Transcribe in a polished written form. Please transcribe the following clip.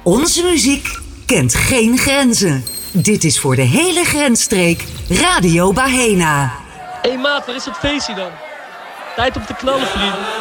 Onze muziek kent geen grenzen. Dit is voor de hele grensstreek Radio Bahena. Hé maat, waar is dat feestje dan? Tijd om te knallen, vriend.